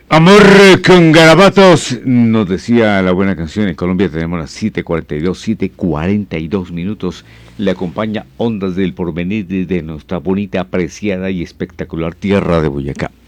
Amor con garabatos, nos decía la buena canción. En Colombia tenemos las 7:42 minutos. Le acompaña Ondas del Porvenir desde nuestra bonita, apreciada y espectacular tierra de Boyacá.